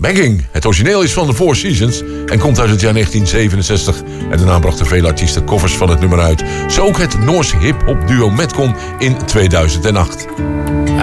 Begging. Het origineel is van The Four Seasons en komt uit het jaar 1967. En daarna brachten vele artiesten covers van het nummer uit. Zo ook het Noorse hip-hop duo Metcon in 2008.